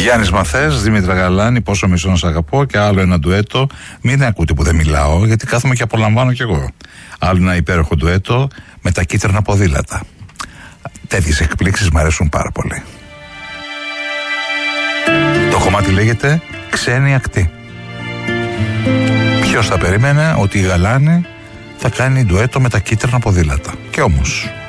Γιάννης Μαθές, Δήμητρα Γαλάνη, Πόσο μισό να σ' αγαπώ, και άλλο ένα ντουέτο. Μην ακούτε που δεν μιλάω, γιατί κάθομαι και απολαμβάνω κι εγώ. Άλλο ένα υπέροχο ντουέτο με τα κίτρινα ποδήλατα. Τέτοιες εκπλήξεις μου αρέσουν πάρα πολύ. Το κομμάτι λέγεται Ξένη Ακτή. Ποιος θα περίμενε ότι η Γαλάνη θα κάνει ντουέτο με τα κίτρινα ποδήλατα? Και όμως